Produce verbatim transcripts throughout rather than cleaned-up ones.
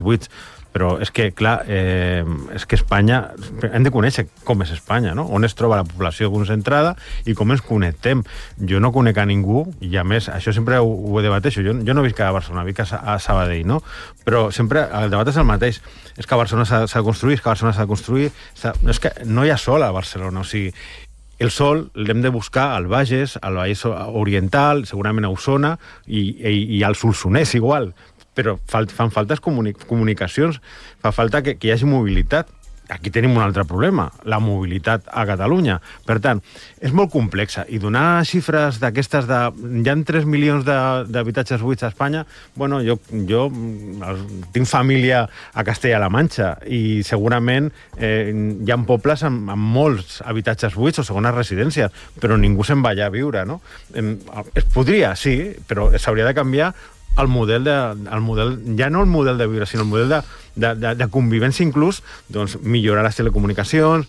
buits. Però és que, clar, eh, és que Espanya... Hem de conèixer com és Espanya, no? On es troba la població concentrada i com ens connectem. Jo no conec a ningú, i a més, això sempre ho, ho debateixo. Jo, jo no visc a Barcelona, visc a, a Sabadell, no? Però sempre el debat és el mateix. És que a Barcelona s'ha de construir, és que a Barcelona s'ha de construir... No, és que no hi ha sol a Barcelona, o sigui... El sol l'hem de buscar al Bages, al Vallès Oriental, segurament a Osona i, i, i al Solsonès igual. Però fan faltes comuni comunicacions, fa falta que, que hi hagi mobilitat. Aquí tenim un altre problema, la mobilitat a Catalunya. Per tant, és molt complexa. I donar xifres d'aquestes de... Hi ha tres milions d'habitatges buits a Espanya. Bueno, jo, jo tinc família a Castella-La Manxa i segurament eh, hi ha pobles amb, amb molts habitatges buits o segones residències, però ningú se'n va allà a viure, no? Es podria, sí, però s'hauria de canviar el model, de, el model, ja no el model de viure, sinó el model de, de, de, de convivència, inclús, doncs, millorar les telecomunicacions,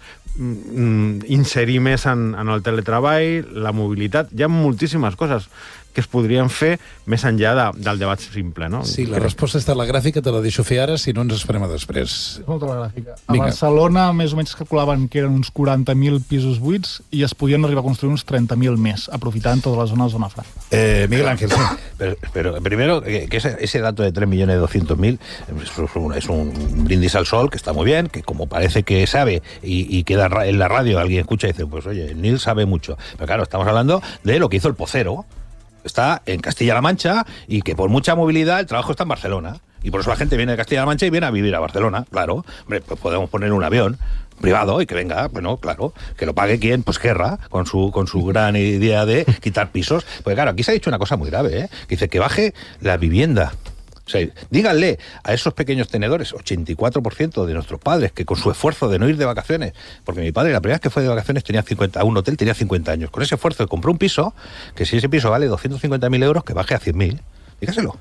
mm, inserir més en, en el teletreball, la mobilitat, hi ha moltíssimes coses que es podrien fer més enllà de, del debat simple, no? Sí, la resposta està a la gràfica, te la deixo fer ara, si no ens esperem a després. Molta la gràfica. A Vinga. Barcelona, més o menys calculaven que eren uns quaranta mil pisos buits i es podien arribar a construir uns trenta mil més, aprofitant tota la zona de zona franca. Eh, Miguel Ángel, sí. Pero, pero primero, que, que ese, ese dato de tres millones doscientos mil es un, es un brindis al sol, que está muy bien, que como parece que sabe y, y queda en la radio, alguien escucha y dice, pues oye, Nil sabe mucho. Pero claro, estamos hablando de lo que hizo el Pocero. Está en Castilla-La Mancha y que por mucha movilidad el trabajo está en Barcelona. Y por eso la gente viene de Castilla-La Mancha y viene a vivir a Barcelona, claro. Hombre, pues podemos poner un avión privado y que venga, bueno, claro, que lo pague quien pues querrá, con su, con su gran idea de quitar pisos. Porque claro, aquí se ha dicho una cosa muy grave, ¿eh? Que dice que baje la vivienda. O sea, díganle a esos pequeños tenedores, ochenta y cuatro por ciento de nuestros padres, que con su esfuerzo de no ir de vacaciones, porque mi padre la primera vez que fue de vacaciones tenía cincuenta, a un hotel tenía cincuenta años, con ese esfuerzo compró un piso, que si ese piso vale doscientos cincuenta mil euros, que baje a cien mil, dígaselo.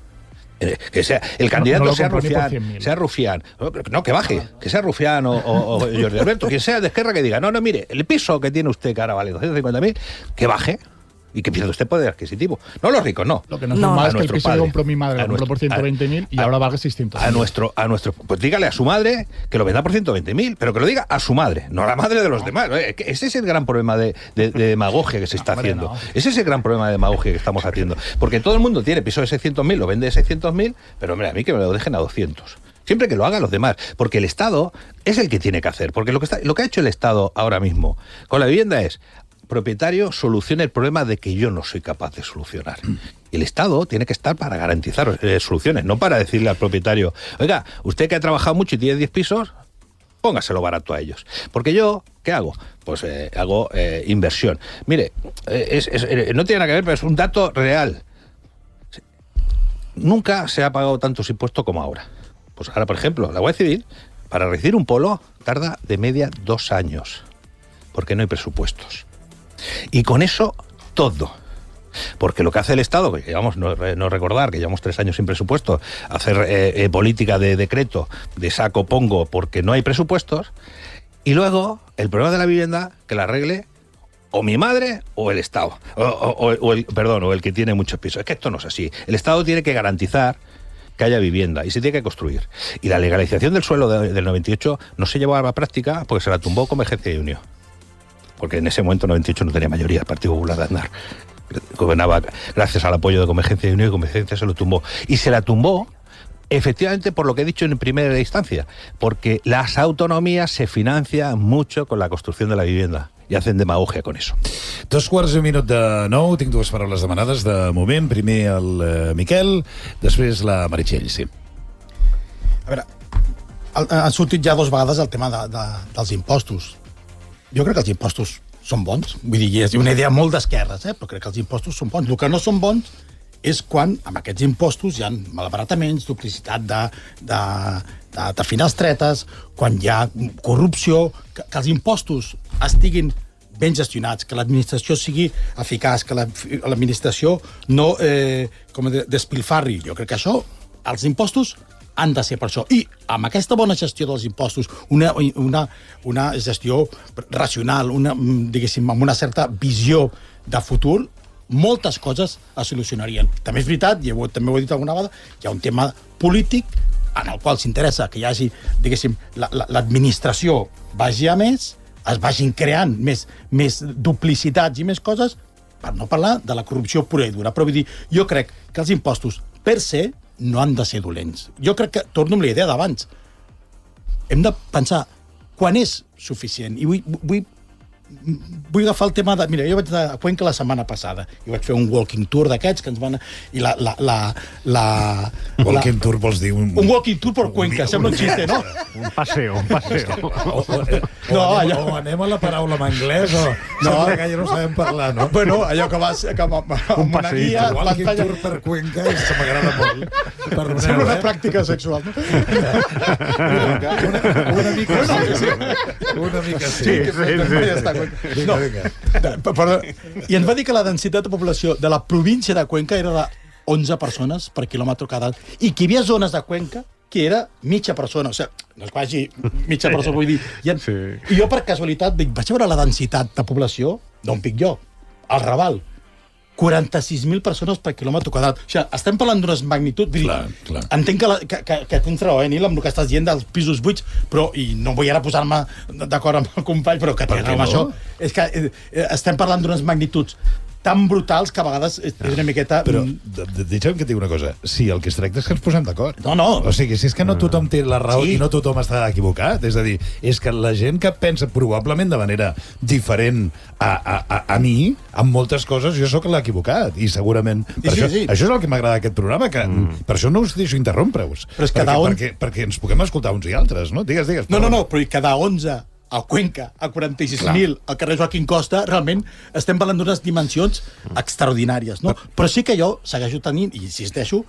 Que sea, el candidato no, no sea Rufián, sea Rufián, no, que baje, que sea Rufián o, o, o Jordi Alberto, quien sea de Esquerra, que diga, no, no, mire, el piso que tiene usted que ahora vale doscientos cincuenta mil, que baje. Y que pierde usted poder adquisitivo. No los ricos, no. Lo que no es normal es que el piso que compró mi madre lo compró por ciento veinte mil y a, ahora valga seiscientos mil. A nuestro, a nuestro, pues dígale a su madre que lo venda por ciento veinte mil, pero que lo diga a su madre, no a la madre de los no. demás. Ese es el gran problema de, de, de demagogia que se está no, haciendo. No. Ese es el gran problema de demagogia que estamos haciendo. Porque todo el mundo tiene piso de seiscientos mil, lo vende de seiscientos mil, pero hombre, a mí que me lo dejen a doscientos. Siempre que lo hagan los demás, porque el Estado es el que tiene que hacer. Porque lo que, está, lo que ha hecho el Estado ahora mismo con la vivienda es: propietario, solucione el problema de que yo no soy capaz de solucionar. Y el Estado tiene que estar para garantizar eh, soluciones, no para decirle al propietario, oiga, usted que ha trabajado mucho y tiene diez pisos, póngaselo barato a ellos. Porque yo, ¿qué hago? Pues eh, hago eh, inversión. Mire, eh, es, es, eh, no tiene nada que ver, pero es un dato real. Nunca se ha pagado tantos impuestos como ahora. Pues ahora, por ejemplo, la Guardia Civil, para recibir un polo, tarda de media dos años, porque no hay presupuestos. Y con eso, todo. Porque lo que hace el Estado, que llevamos, no, no recordar, que llevamos tres años sin presupuesto, hacer eh, eh, política de decreto, de saco pongo, porque no hay presupuestos, y luego el problema de la vivienda, que la arregle o mi madre o el Estado, o, o, o el, perdón, o el que tiene muchos pisos. Es que esto no es así. El Estado tiene que garantizar que haya vivienda y se tiene que construir. Y la legalización del suelo de, del noventa y ocho no se llevó a la práctica porque se la tumbó Convergencia y Unió. Porque en ese momento, en noventa y ocho, no tenía mayoría el Partido Popular de Aznar. Gobernaba gracias al apoyo de Convergencia y Unió, y Convergencia se lo tumbó. Y se la tumbó, efectivamente, por lo que he dicho en primera instancia, porque las autonomías se financian mucho con la construcción de la vivienda. I hacen demagogia con eso. Dos quarts i un minut de nou. Tinc dues paraules demanades de moment. Primer el eh, Miquel, després la Meritxell, sí. A veure, ha sortit ja dues vegades el tema de, de, dels impostos. Jo crec que els impostos són bons. Vull dir, és una idea molt d'esquerres, eh? Però crec que els impostos són bons. El que no són bons és quan amb aquests impostos hi ha malbarataments, duplicitat de, de, de, de finestretes, quan hi ha corrupció, que, que els impostos estiguin ben gestionats, que l'administració sigui eficaç, que l'administració no eh, com despilfarri. Jo crec que això, els impostos han de ser per això. I amb aquesta bona gestió dels impostos, una, una, una gestió racional, una, diguéssim, amb una certa visió de futur, moltes coses es solucionarien. També és veritat, i també ho he dit alguna vegada, hi ha un tema polític en el qual s'interessa que hi hagi, diguéssim, l'administració vagi a més, es vagin creant més, més duplicitats i més coses, per no parlar de la corrupció pura i dura. Però vull dir, jo crec que els impostos, per se, no han de ser dolents. Jo crec que, torno amb la idea d'abans, hem de pensar quan és suficient. I vull, vull vull agafar el tema de... Mira, jo vaig a Cuenca la setmana passada i vaig fer un walking tour d'aquests que ens van... I la... la, la, la walking la, tour vols dir? Un, un walking tour per Cuenca, sembla un xiste, no? Un paseo, un paseo. O, o, o, no, o, anem, allò... o anem a la paraula en anglès o... No, que ja no sabem parlar, no? Bueno, allò que vas... Que amb, amb una guia... Un walking pantalla... tour per Cuenca i se m'agrada molt. Perdoneu, sembla una eh? pràctica sexual, no? una, una mica sí. Una mica sí. Sí, sí, sí. sí. Està No, però, i ens va dir que la densitat de població de la província de Cuenca era de onze persones per quilòmetre cada, i que hi havia zones de Cuenca que era mitja persona, o sigui, no és quasi mitja persona, vull dir. I, en, sí. I jo, per casualitat, dic, vaig veure la densitat de població d'on pic jo, al Raval. quaranta-sis mil persones per quilòmetre quadrat. O sigui, estem parlant d'unes magnituds... Clar, clar. Entenc que, la, que, que, que tens raó, eh, Nil, amb el que estàs dient dels pisos buits, però, i no vull ara posar-me d'acord amb el company, però que tens raó amb això. És que eh, estem parlant d'unes magnituds tan brutals que a vegades és una miqueta... Però deixa'm que et digui una cosa. Sí, el que es tracta és que ens posem d'acord. No, no. O sigui, si és que no tothom té la raó sí. i no tothom està equivocat. És a dir, és que la gent que pensa probablement de manera diferent a, a, a, a mi, amb moltes coses, jo sóc l'equivocat. I segurament... Sí, per sí, això, sí. això és el que m'agrada d'aquest programa, que mm. per això no us deixo interrompre-us. Però és que perquè, on... perquè, perquè ens puguem escoltar uns i altres, no? Digues, digues. No, no, no, però cada onze a Cuenca, a quaranta-sis mil, al carrer Joaquín Costa, realment estem parlant d'unes dimensions extraordinàries, no? Però sí que jo segueixo tenint, i insisteixo,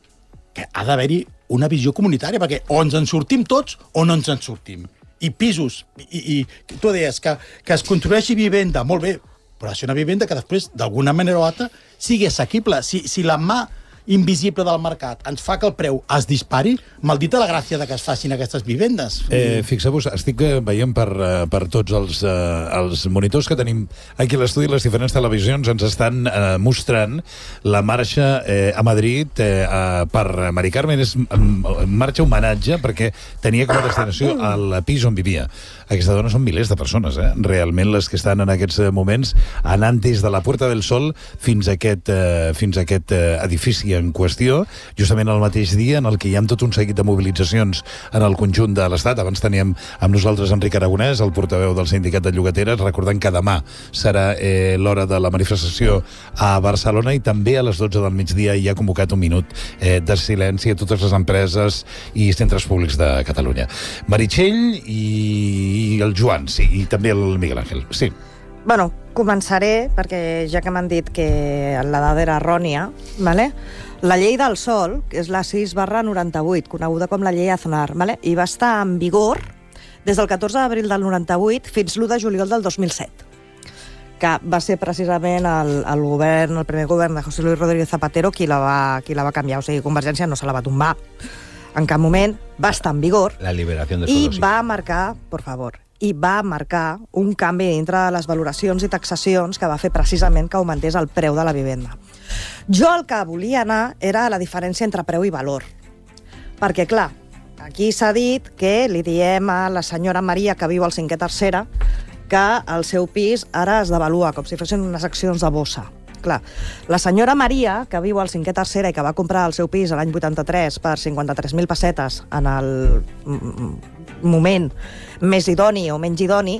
que ha d'haver-hi una visió comunitària, perquè o ens en sortim tots o no ens en sortim. I pisos, i, i tu deies que, que es construeixi vivenda, molt bé, però ha de ser una vivenda que després, d'alguna manera o altra, sigui assequible. Si, si la mà invisible del mercat ens fa que el preu es dispari, maldita la gràcia de que es facin aquestes vivendes. Eh, Fixeu-vos, estic veient per, per tots els, eh, els monitors que tenim aquí a l'estudi, les diferents televisions ens estan eh, mostrant la marxa eh, a Madrid eh, per Mari Carmen. És marxa homenatge perquè tenia com a destinació el pis on vivia. Aquesta dona són milers de persones, eh? Realment les que estan en aquests moments anant des de la Puerta del Sol fins a aquest, eh, fins a aquest eh, edifici en qüestió, justament el mateix dia en el que hi ha tot un seguit de mobilitzacions en el conjunt de l'Estat. Abans teníem amb nosaltres Enric Aragonès, el portaveu del Sindicat de Llogateres, recordant que demà serà eh, l'hora de la manifestació a Barcelona, i també a les dotze del migdia hi ha convocat un minut eh, de silenci a totes les empreses i centres públics de Catalunya. Meritxell i, i el Joan, sí, i també el Miguel Ángel. Sí. Bueno, començaré, perquè ja que m'han dit que la dada era errònia, ¿vale? La llei del sòl, que és la sis barra noranta-vuit, coneguda com la llei Aznar, ¿vale? I va estar en vigor des del catorze d'abril del noranta-vuit fins l'u de juliol del dos mil set, que va ser precisament el, el govern, el primer govern de José Luis Rodríguez Zapatero qui la va, qui la va canviar. O sigui, Convergència no se la va tombar en cap moment, va estar en vigor. La liberació de i va marcar, por favor, i va marcar un canvi dintre de les valoracions i taxacions que va fer precisament que augmentés el preu de la vivenda. Jo el que volia anar era la diferència entre preu i valor. Perquè, clar, aquí s'ha dit que li diem a la senyora Maria, que viu al cinquè tercera, que el seu pis ara es devalua, com si fossin unes accions de bossa. Clar, la senyora Maria, que viu al cinquè tercera i que va comprar el seu pis l'any vuitanta-tres per cinquanta-tres mil pessetes en el moment més idoni o menys idoni,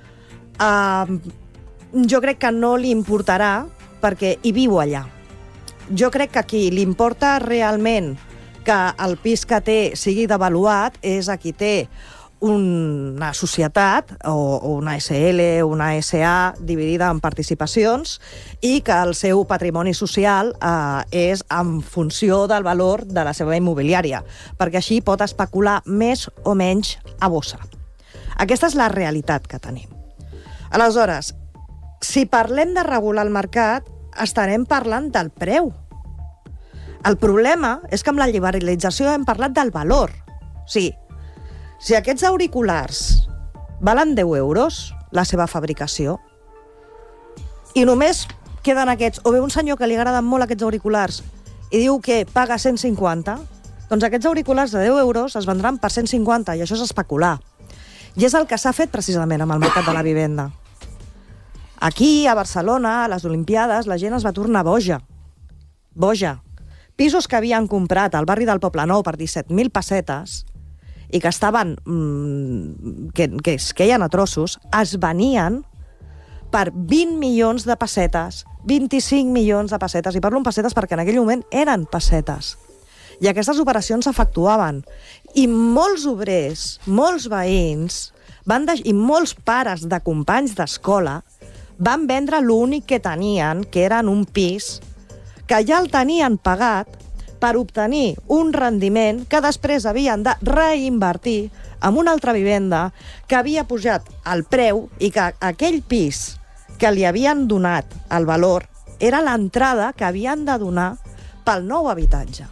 eh, jo crec que no li importarà perquè hi viu allà. Jo crec que a qui li importa realment que el pis que té sigui devaluat és a qui té una societat o una S L o una S A dividida en participacions i que el seu patrimoni social eh, és en funció del valor de la seva immobiliària, perquè així pot especular més o menys a bossa. Aquesta és la realitat que tenim. Aleshores, si parlem de regular el mercat, estarem parlant del preu. El problema és que amb la liberalització hem parlat del valor. O sigui, si aquests auriculars valen deu euros, la seva fabricació, i només queden aquests, o bé un senyor que li agraden molt aquests auriculars i diu que paga cent cinquanta, Doncs aquests auriculars de deu euros es vendran per cent cinquanta, i això és especular. I és el que s'ha fet precisament amb el mercat de la vivenda. Aquí, a Barcelona, a les Olimpiades, la gent es va tornar boja. Boja. Pisos que havien comprat al barri del Poblenou per disset mil pessetes i que estaven... Mmm, que, que es queien a trossos, es venien per vint milions de pessetes, vint-i-cinc milions de pessetes, i parlo en pessetes perquè en aquell moment eren pessetes. I aquestes operacions s'efectuaven. I molts obrers, molts veïns, van deix... i molts pares de companys d'escola van vendre l'únic que tenien, que eren un pis, que ja el tenien pagat per obtenir un rendiment que després havien de reinvertir en una altra vivenda que havia pujat el preu i que aquell pis que li havien donat el valor era l'entrada que havien de donar pel nou habitatge.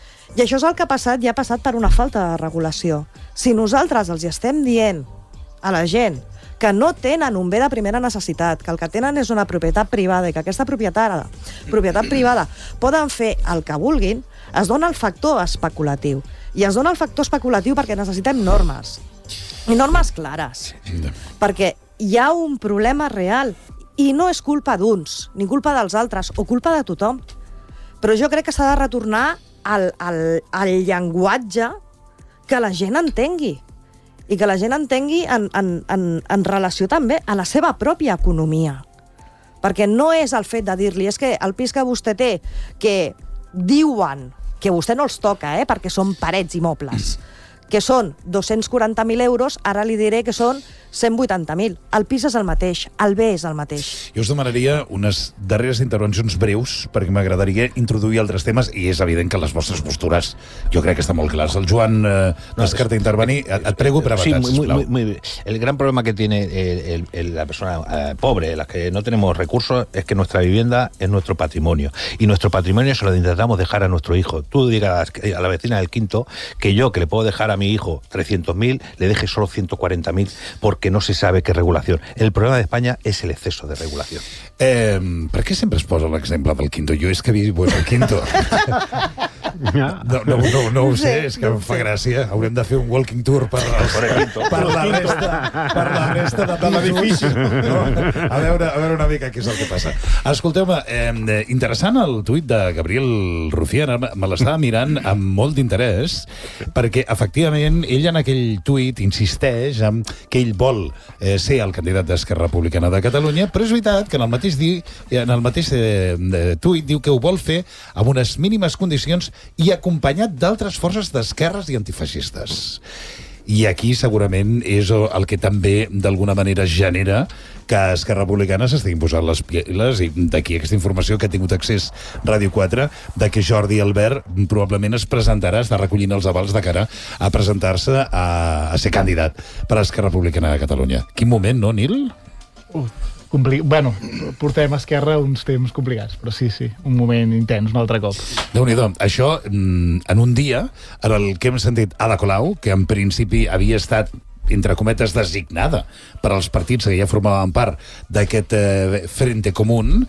I això és el que ha passat, i ha passat per una falta de regulació. Si nosaltres els estem dient a la gent que no tenen un bé de primera necessitat, que el que tenen és una propietat privada i que aquesta propietat, propietat privada poden fer el que vulguin, es dona el factor especulatiu. I es dona el factor especulatiu perquè necessitem normes. I normes clares. Perquè hi ha un problema real i no és culpa d'uns, ni culpa dels altres, o culpa de tothom. Però jo crec que s'ha de retornar al, al, al llenguatge que la gent entengui. I que la gent entengui en, en, en, en relació també a la seva pròpia economia. Perquè no és el fet de dir-li, és que el pis que vostè té, que diuen que vostè no els toca, eh, perquè són parets i mobles, que són dos-cents quaranta mil euros, ara li diré que són cent vuitanta mil. El pis és el mateix, el bé és el mateix. Jo us demanaria unes darreres intervencions breus, perquè m'agradaria introduir altres temes, i és evident que les vostres postures jo crec que estan molt clares. El Joan eh, no, descarta intervenir. Et, et prego brevetat, sí, sisplau. Muy, muy, muy, el gran problema que tiene el, el, el, la persona eh, pobre, las que no tenemos recursos, es que nuestra vivienda es nuestro patrimonio. Y nuestro patrimonio se lo intentamos dejar a nuestro hijo. Tú digas a la vecina del quinto que yo, que le puedo dejar a mi hijo trescientos mil, le deje solo ciento cuarenta mil, porque que no se sabe qué regulación. El problema de España es el exceso de regulación. Eh, per què sempre es posa l'exemple del quinto? Jo és que vivo en el quinto. No, no, no, no ho sé, és que em fa gràcia. Haurem de fer un walking tour per, per, la, resta, per la resta de l'edifici. No? A, veure, a veure una mica què és el que passa. Escolteu-me, eh, interessant el tuit de Gabriel Rufián. Me l'estava mirant amb molt d'interès, perquè efectivament ell en aquell tuit insisteix en que ell vol eh, ser el candidat d'Esquerra Republicana de Catalunya, però és veritat que en el mateix, di, en el mateix eh, tuit diu que ho vol fer amb unes mínimes condicions i acompanyat d'altres forces d'esquerres i antifeixistes. I aquí segurament és el que també d'alguna manera genera que Esquerra Republicana s'estiguin posant les piles, i d'aquí aquesta informació que ha tingut accés Ràdio quatre, de que Jordi Albert probablement es presentarà, està recollint els avals de cara a presentar-se a, a ser candidat per a Esquerra Republicana de Catalunya. Quin moment, no, Nil? Uh, compli... Bueno, portem a Esquerra uns temps complicats, però sí, sí, un moment intens, un altre cop. Déu-n'hi-do. Això, en un dia, en el que hem sentit Ada Colau, que en principi havia estat entre cometes, designada per als partits que ja formaven part d'aquest eh, Frente Común,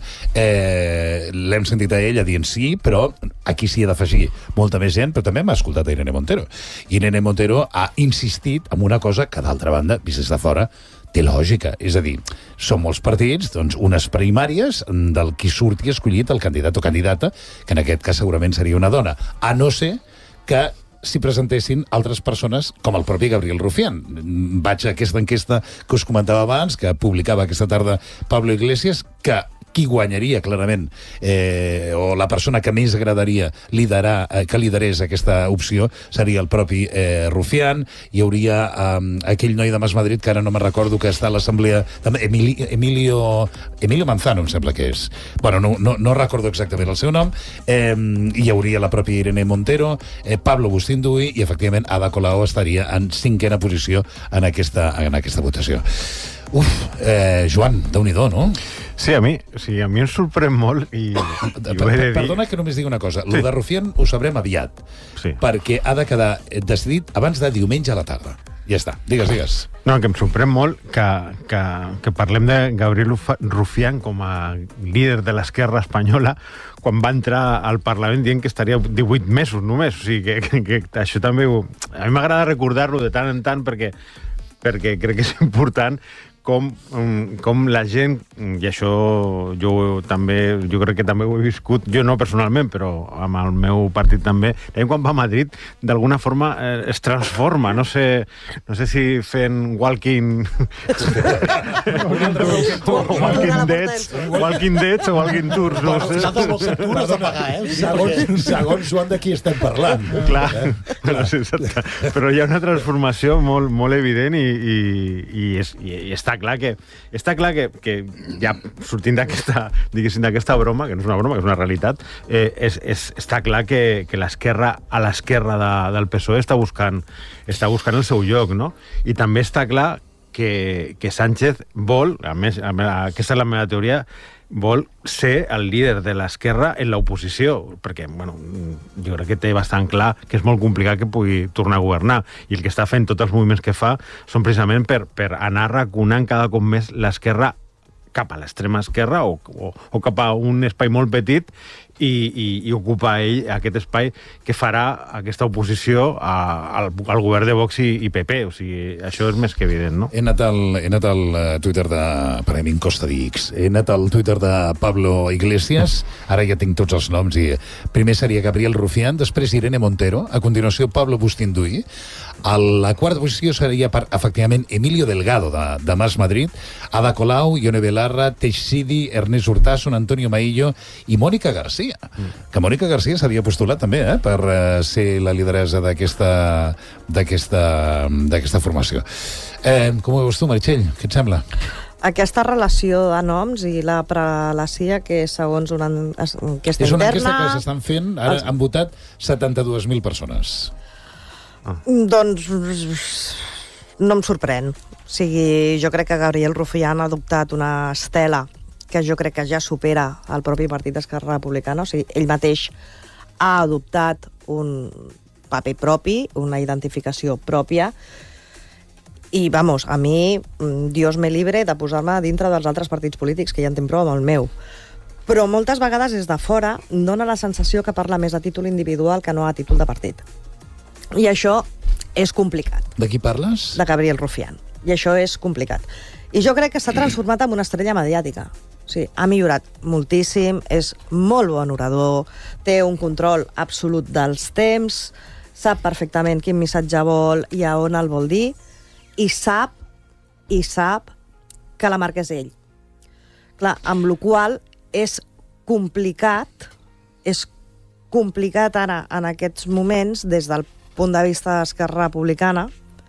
eh, l'hem sentit a ella dient sí, però aquí s'hi ha d'afegir molta més gent, però també hem escoltat a Irene Montero. I Irene Montero ha insistit en una cosa que, d'altra banda, vist des de fora, té lògica. És a dir, són molts partits, doncs unes primàries del qui surti escollit el candidat o candidata, que en aquest cas segurament seria una dona, a no ser que s'hi presentessin altres persones com el propi Gabriel Rufián. Vaig a aquesta enquesta que us comentava abans, que publicava aquesta tarda Pablo Iglesias, que qui guanyaria clarament, eh, o la persona que més agradaria liderar, eh, que liderés aquesta opció seria el propi eh, Rufián. Hi hauria eh, aquell noi de Mas Madrid, que ara no me recordo, que està a l'assemblea, Emili, Emilio Emilio Manzano, em sembla que és. Bueno, no, no, no recordo exactament el seu nom. Eh, hi hauria la pròpia Irene Montero, eh, Pablo Bustinduy, i efectivament Ada Colau estaria en cinquena posició en aquesta, en aquesta votació. Uf, eh, Joan, déu-n'hi-do, no? Sí, a mi, sí, a mi em sorprèn molt i, i ho he de dir. Perdona que només digui una cosa. Sí. Lo de Rufián ho sabrem aviat, sí, perquè ha de quedar decidit abans de diumenge a la tarda. Ja està, digues, digues. No, que em sorprèn molt que, que, que parlem de Gabriel Rufián com a líder de l'esquerra espanyola quan va entrar al Parlament dient que estaria divuit mesos només. O sigui, que, que, que això també... Ho... A mi m'agrada recordar-lo de tant en tant perquè, perquè crec que és important com, com la gent, i això jo també, jo crec que també ho he viscut, jo no personalment, però amb el meu partit també, també quan va a Madrid, d'alguna forma eh, es transforma, no sé, no sé si fent walking... walking deads, walking deads o walking tours, no sé. Segons, segons Joan de qui estem parlant. Clar, no sé, exacte. Però hi ha una transformació molt, molt evident i, i, i, és, i, i està clar que està clar que, que ja sortint d'aquesta, diguéssim, d'aquesta broma, que no és una broma, que és una realitat, eh, és, és, està clar que, que l'esquerra, a l'esquerra de, del P S O E està buscant, està buscant el seu lloc, no? I també està clar que, que Sánchez vol, a més, a més, aquesta és la meva teoria, vol ser el líder de l'esquerra en l'oposició, perquè, bueno, jo crec que té bastant clar que és molt complicat que pugui tornar a governar, i el que està fent tots els moviments que fa són precisament per, per anar raconant cada cop més l'esquerra cap a l'extrema esquerra o, o, o cap a un espai molt petit i, i, i ocupar ell aquest espai que farà aquesta oposició a, al, al govern de Vox i, i P P. O sigui, això és més que evident, no? He anat al, he anat al Twitter de... Per mi em costa dir X. He anat al Twitter de Pablo Iglesias, ara ja tinc tots els noms, i primer seria Gabriel Rufián, després Irene Montero, a continuació Pablo Bustinduy, a la quarta posició seria, per, efectivament, Emilio Delgado, de, de Mas Madrid, Ada Colau, Ione Belarra, Teixidi, Ernest Urtasun, Antonio Maillo i Mònica García. Mm. Que Mònica García s'havia postulat també, eh, per uh, ser la lideresa d'aquesta d'aquesta d'aquesta formació. Eh, com ho veus tu, Meritxell? Què et sembla? Aquesta relació de noms i la prelacia que segons una enquesta interna... És una enquesta que s'estan fent, ara els... han votat setanta-dues mil persones. Ah. Doncs no em sorprèn. O sigui, jo crec que Gabriel Rufián ha adoptat una estela que jo crec que ja supera el propi Partit d'Esquerra Republicana. O sigui, ell mateix ha adoptat un paper propi, una identificació pròpia, i, vamos, a mi, Dios me libre de posar-me dintre dels altres partits polítics, que ja en tinc prou amb el meu. Però moltes vegades des de fora dona la sensació que parla més a títol individual que no a títol de partit. I això és complicat. De qui parles? De Gabriel Rufián. I això és complicat. I jo crec que s'ha transformat en una estrella mediàtica. O sigui, ha millorat moltíssim, és molt bon orador, té un control absolut dels temps, sap perfectament quin missatge vol i a on el vol dir, i sap, i sap que la marca és ell. Clar, amb la qual és complicat, és complicat ara, en aquests moments, des del punt de vista d'Esquerra Republicana,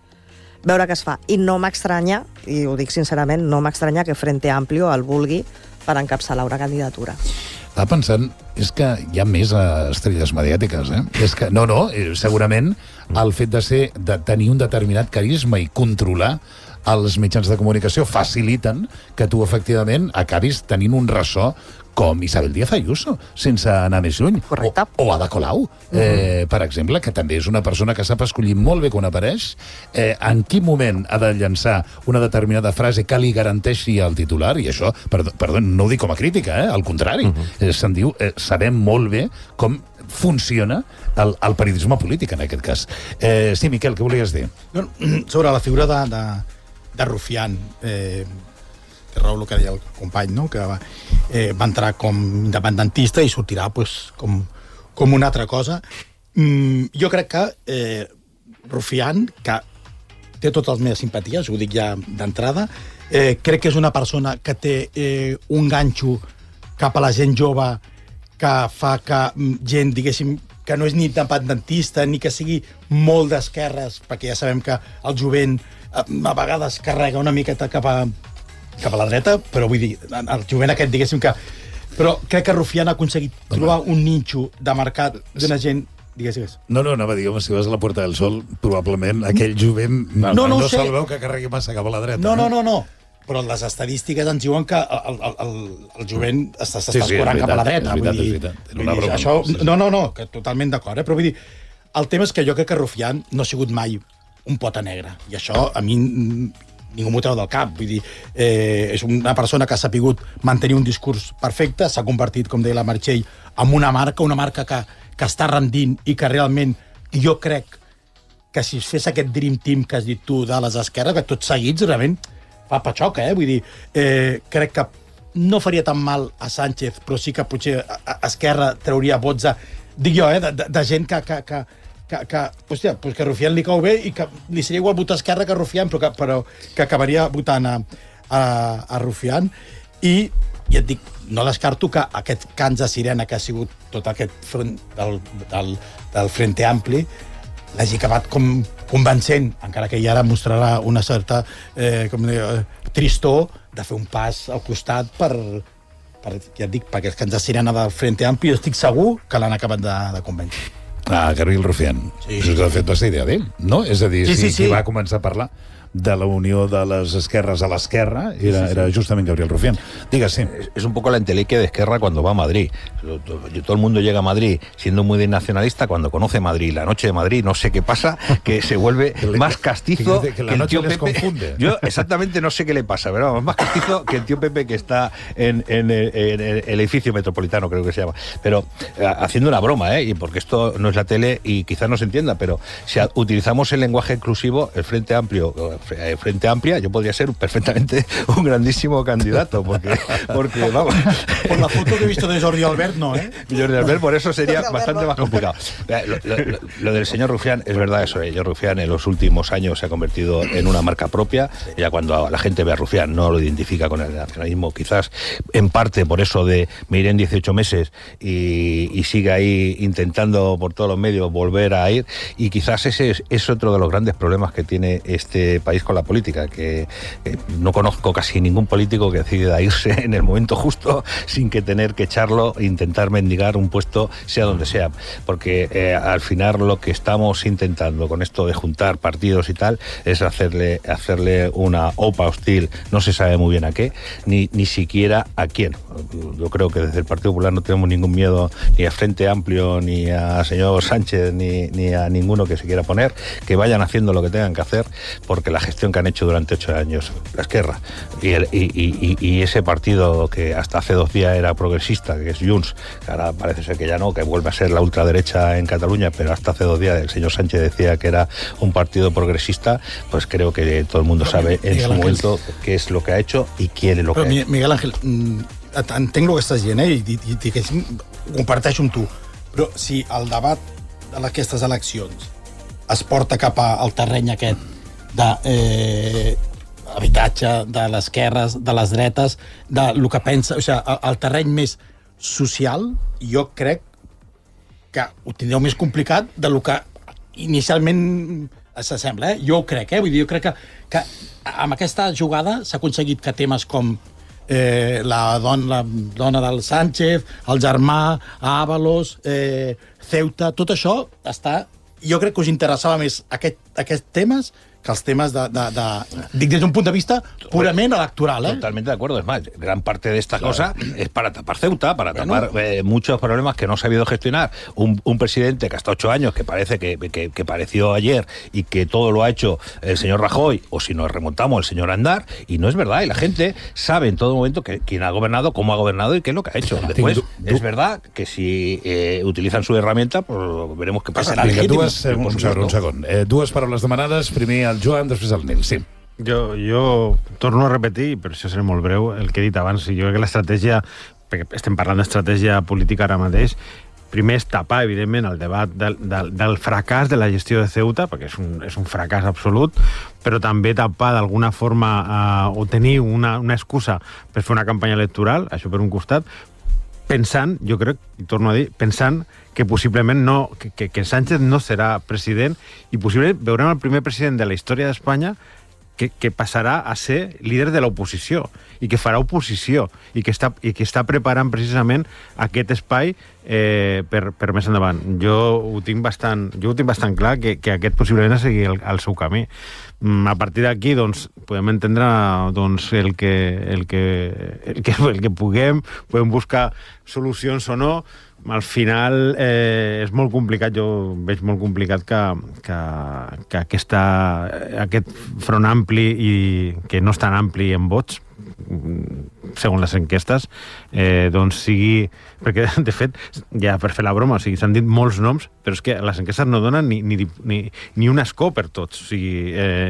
veure què es fa. I no m'estranya, i ho dic sincerament, no m'estranya que Frente Amplio el vulgui per encapçalar una candidatura. Estava pensant, és que hi ha més estrelles mediàtiques, eh? És que, no, no, segurament el fet de ser, de tenir un determinat carisma i controlar els mitjans de comunicació faciliten que tu, efectivament, acabis tenint un ressò com Isabel Díaz Ayuso, sense anar més lluny. Correcte. O, o Ada Colau, eh, uh-huh. per exemple, que també és una persona que sap escollir molt bé quan apareix, eh, en quin moment ha de llançar una determinada frase que li garanteixi el titular, i això, perdó, perdó no ho dic com a crítica, eh, al contrari, uh-huh. eh, se'n diu, eh, sabem molt bé com funciona el, el periodisme polític, en aquest cas. Eh, sí, Miquel, què volies dir? Sobre la figura de, de, de Rufián, eh, té raó el que deia el company, no? Que va, eh, va entrar com independentista i sortirà pues, com, com una altra cosa. Mm, jo crec que eh, Rufián, que té totes les meves simpaties, ho dic ja d'entrada, eh, crec que és una persona que té eh, un ganxo cap a la gent jove que fa que gent, diguéssim, que no és ni independentista ni que sigui molt d'esquerres, perquè ja sabem que el jovent a, a vegades carrega una miqueta cap a cap a la dreta, però vull dir, el jovent aquest, diguéssim que... Però crec que Rufián ha aconseguit trobar un ninxo de mercat d'una gent... Digues, digues. No, no, anava a dir, home, si vas a la Puerta del Sol, probablement aquell jovent no, no, no, no se'l veu que carregui massa cap a la dreta. No, no, no, no. Però les estadístiques ens diuen que el, el, el, el jovent està sí, sí, escorant cap a la dreta. És veritat, vull dir, és veritat. Vull dir, això, no, no, no, que totalment d'acord, eh? Però vull dir, el tema és que jo crec que Rufián no ha sigut mai un pota negre. I això, a mi, ningú m'ho treu del cap. Vull dir, eh, és una persona que ha sapigut mantenir un discurs perfecte, s'ha convertit, com deia la Meritxell, en una marca, una marca que, que està rendint i que realment jo crec que si es fes aquest dream team que has dit tu de les esquerres, que tots seguits realment fa patxoca, eh? Vull dir, eh, crec que no faria tan mal a Sánchez, però sí que potser a, a Esquerra trauria vots a, dic jo, eh, de, de, de gent que, que, que, que, que, hòstia, pues que Rufián li cau bé i que li seria igual votar Esquerra que Rufián, però que, però que acabaria votant a, a, a Rufián. I, i et dic, no descarto que aquest cants de sirena que ha sigut tot aquest front del, del, del Frente Ampli l'hagi acabat com convencent, encara que ell ara mostrarà una certa eh, com diu, tristor de fer un pas al costat per, per ja et dic, perquè els cants de sirena del Frente Ampli jo estic segur que l'han acabat de, de convèncer. Ah, Gabriel Rufián. Sí. Això que de fet va ser idea d'ell, no? És a dir, sí, sí, sí, sí. Qui va començar a parlar de la unió de les esquerres a l'esquerra era, sí, sí, sí. era justamente Gabriel Rufián. Diga, sí. Es, es un poco la entelequia de Esquerra cuando va a Madrid. Todo el mundo llega a Madrid siendo muy nacionalista, cuando conoce Madrid, la noche de Madrid, no sé qué pasa, que se vuelve le, más castizo que, que, que el tío les Pepe. Confunde. Yo exactamente no sé qué le pasa, pero vamos, más castizo que el tío Pepe que está en, en, en, en el edificio metropolitano, creo que se llama. Pero haciendo una broma, ¿eh? Y porque esto no es la tele y quizás no se entienda, pero si utilizamos el lenguaje inclusivo, el Frente Amplio, el Frente Amplio yo podría ser perfectamente un grandísimo candidato, porque, porque vamos... Por la foto que he visto de Jordi Albert, no, ¿eh? Jordi Albert, por eso sería bastante más complicado. Lo, lo, lo del señor Rufián, es verdad eso, ¿eh? Jordi Rufián en los últimos años se ha convertido en una marca propia, ya cuando la gente ve a Rufián no lo identifica con el nacionalismo, quizás en parte por eso de me iré en dieciocho meses y, y sigue ahí intentando por todos los medios volver a ir, y quizás ese es, es otro de los grandes problemas que tiene este país con la política, que eh, no conozco casi ningún político que decida irse en el momento justo sin que tener que echarlo e intentar mendigar un puesto sea donde sea, porque eh, al final lo que estamos intentando con esto de juntar partidos y tal es hacerle, hacerle una opa hostil, no se sabe muy bien a qué, ni, ni siquiera a quién. Yo creo que desde el Partido Popular no tenemos ningún miedo ni a Frente Amplio, ni a señor Sánchez, ni, ni a ninguno que se quiera poner, que vayan haciendo lo que tengan que hacer, porque la gestión que han hecho durante ocho años la Esquerra y, el, y, y, y ese partido que hasta hace dos días era progresista, que es Junts, que ahora parece ser que ya no, que vuelve a ser la ultraderecha en Cataluña, pero hasta hace dos días el señor Sánchez decía que era un partido progresista, pues creo que todo el mundo sabe en su momento qué es lo que ha hecho y quiere lo que ha hecho. Miguel Ángel, entenc el que estàs dient, eh? I, i, i ho comparteixo amb tu, però si el debat d'aquestes eleccions es porta cap al terreny aquest de eh, habitatge, de les esquerres, de les dretes, de lo que pensa, o sigui, el, el terreny més social, jo crec que ho tindreu més complicat de lo que inicialment s'assembla, eh? Jo ho crec, eh? Vull dir, jo crec que, que amb aquesta jugada s'ha aconseguit que temes com eh, la, dona, la dona del Sánchez, el germà, Ábalos, eh, Ceuta, tot això està... Jo crec que us interessava més aquest, aquests temes que els temes de, de, de... Dic, des d'un punt de vista purament electoral, ¿eh? Totalmente de acuerdo. Es más, gran parte de esta claro. cosa es para tapar Ceuta, para bueno. tapar eh, muchos problemas que no ha sabido gestionar. Un, un presidente que hasta ocho años, que parece que, que, que pareció ayer y que todo lo ha hecho el señor Rajoy, o si nos remontamos, el señor Andar, y no es verdad. Y la gente sabe en todo momento que, quién ha gobernado, cómo ha gobernado y qué es lo que ha hecho. Después, es verdad que si eh, utilizan su herramienta, pues veremos qué pasa. Vinga, dues, eh, un, segon, un segon. Eh, dues paraules demanades. Primer el Joan, després el Nil. Sí. Jo, jo torno a repetir, però això serà molt breu, el que he dit abans. Jo crec que l'estratègia, perquè estem parlant d'estratègia política ara mateix, primer és tapar, evidentment, el debat del, del, del fracàs de la gestió de Ceuta, perquè és un, és un fracàs absolut, però també tapar d'alguna forma eh, o tenir una, una excusa per fer una campanya electoral, això per un costat, pensant, jo crec, i torno a dir, pensant que possiblement no, que, que, que Sánchez no serà president i possiblement veurem el primer president de la història d'Espanya que, que passarà a ser líder de l'oposició i que farà oposició i que està, i que està preparant precisament aquest espai eh, per, per més endavant. Jo ho tinc bastant, jo ho tinc bastant clar que, que aquest possiblement ha seguir el, el seu camí. A partir d'aquí, doncs, podem entendre doncs, el, que, el, que, el, que, el que puguem, podem buscar solucions o no. al final eh, és molt complicat, jo veig molt complicat que, que, que aquesta, aquest front ampli i que no és tan ampli en vots, segons les enquestes, eh, doncs sigui... Perquè, de fet, ja per fer la broma, o sigui, s'han dit molts noms, però és que les enquestes no donen ni, ni, ni, ni un escó per tots. O sigui, eh,